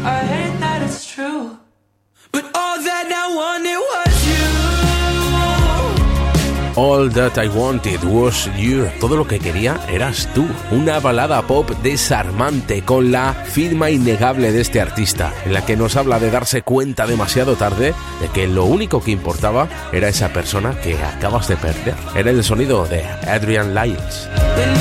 I hate that it's true. But all that I wanted was you. All That I Wanted Was You. Todo lo que quería eras tú. Una balada pop desarmante con la firma innegable de este artista, en la que nos habla de darse cuenta demasiado tarde de que lo único que importaba era esa persona que acabas de perder. Era el sonido de Adrian Lyles.